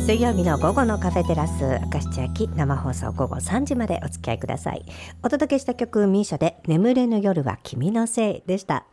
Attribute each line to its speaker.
Speaker 1: 水曜日の午後のカフェテラス、明石千秋、生放送午後3時までお付き合いください。お届けした曲、ミーシャで眠れぬ夜は君のせいでした。